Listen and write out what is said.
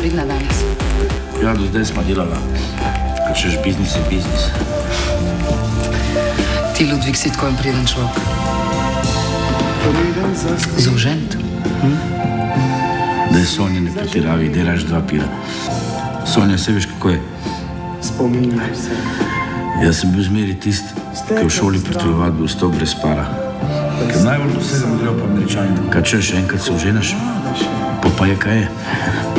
pridna danes. Ja, do zdaj smo delala. Kaj češ, biznis je biznis. Ti, Ludvik, si tako en priden človek. Zaužent. Da je Sonja ne pretiravi, delaš 2 pira. Sonja, se veš, kako je? Spominjaj se. Jaz sem bil zmeri tisti, ki je v šoli pri telovadbi vstal brez para. Ker najbolj vsega mi grejo pa Američani. Kaj češ, enkrat se oženeš, pa je kaj je.